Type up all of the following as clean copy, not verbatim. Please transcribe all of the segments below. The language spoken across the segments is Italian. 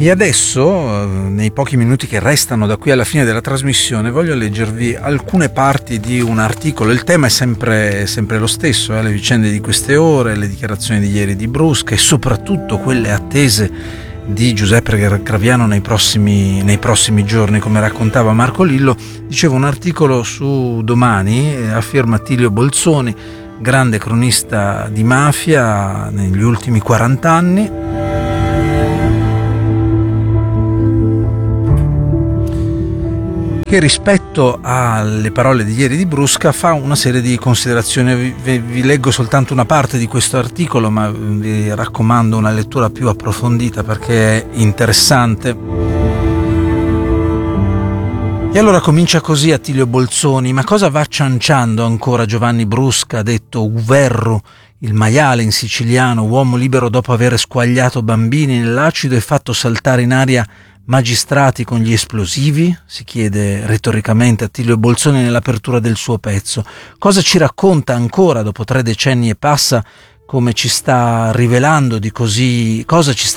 E adesso, nei pochi minuti che restano da qui alla fine della trasmissione, voglio leggervi alcune parti di un articolo. Il tema è sempre lo stesso, le vicende di queste ore, le dichiarazioni di ieri di Brusca e soprattutto quelle attese di Giuseppe Graviano nei prossimi giorni, come raccontava Marco Lillo. Dicevo, un articolo su Domani a firma Attilio Bolzoni, grande cronista di mafia negli ultimi 40 anni. Che rispetto alle parole di ieri di Brusca fa una serie di considerazioni. Vi leggo soltanto una parte di questo articolo, ma vi raccomando una lettura più approfondita perché è interessante. E allora comincia così Attilio Bolzoni: ma cosa va cianciando ancora Giovanni Brusca, detto Uverru, il maiale in siciliano, uomo libero dopo aver squagliato bambini nell'acido e fatto saltare in aria magistrati con gli esplosivi? Si chiede retoricamente Attilio Bolzoni nell'apertura del suo pezzo. Cosa ci racconta ancora dopo 3 decenni e passa, cosa ci sta rivelando di così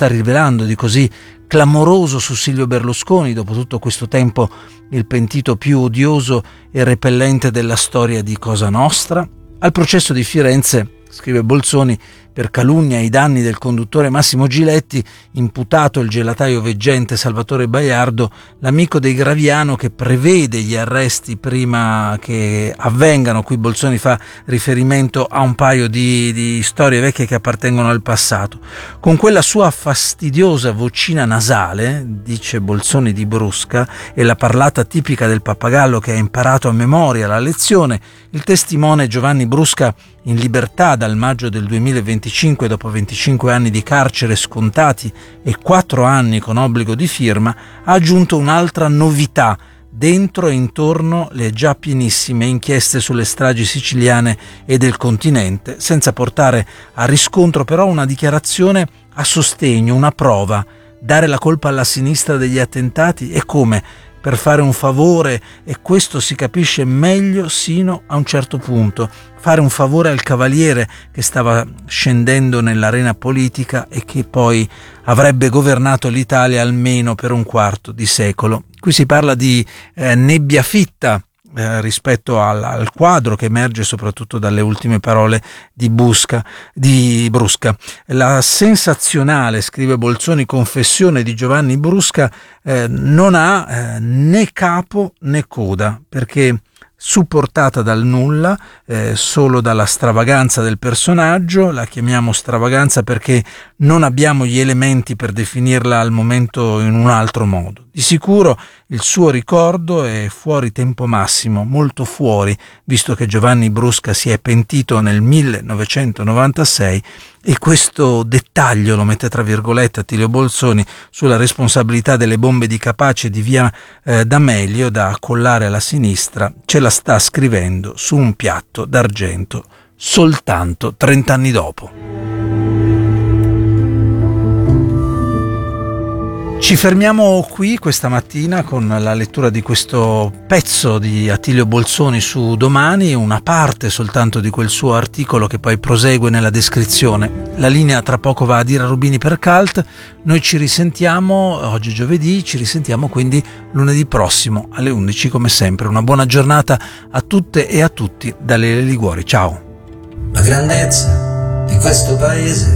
clamoroso su Silvio Berlusconi, dopo tutto questo tempo il pentito più odioso e repellente della storia di Cosa Nostra? Al processo di Firenze, scrive Bolzoni, per calunnia ai danni del conduttore Massimo Giletti, imputato il gelataio veggente Salvatore Baiardo, l'amico dei Graviano che prevede gli arresti prima che avvengano. Qui Bolzoni fa riferimento a un paio di storie vecchie che appartengono al passato. Con quella sua fastidiosa vocina nasale, dice Bolzoni di Brusca, e la parlata tipica del pappagallo che ha imparato a memoria la lezione, il testimone Giovanni Brusca, in libertà dal maggio del 2025, dopo 25 anni di carcere scontati e 4 anni con obbligo di firma, ha aggiunto un'altra novità dentro e intorno le già pienissime inchieste sulle stragi siciliane e del continente, senza portare a riscontro però una dichiarazione a sostegno, una prova. Dare la colpa alla sinistra degli attentati è come per fare un favore, e questo si capisce meglio sino a un certo punto, fare un favore al cavaliere che stava scendendo nell'arena politica e che poi avrebbe governato l'Italia almeno per un quarto di secolo. Qui si parla di nebbia fitta rispetto al quadro che emerge soprattutto dalle ultime parole di Brusca. La sensazionale, scrive Bolzoni, confessione di Giovanni Brusca non ha né capo né coda, perché supportata dal nulla, solo dalla stravaganza del personaggio. La chiamiamo stravaganza perché non abbiamo gli elementi per definirla al momento in un altro modo. Di sicuro il suo ricordo è fuori tempo massimo, molto fuori, visto che Giovanni Brusca si è pentito nel 1996, e questo dettaglio lo mette tra virgolette Attilio Bolzoni sulla responsabilità delle bombe di Capaci e di via D'Amelio da accollare alla sinistra. Ce la sta scrivendo su un piatto d'argento soltanto 30 anni dopo. Ci fermiamo qui questa mattina con la lettura di questo pezzo di Attilio Bolzoni su Domani, una parte soltanto di quel suo articolo che poi prosegue nella descrizione. La linea tra poco va a Dira Rubini per Cult. Noi ci risentiamo oggi giovedì, ci risentiamo quindi lunedì prossimo alle 11 come sempre. Una buona giornata a tutte e a tutti da Lele Liguori. Ciao. La grandezza di questo paese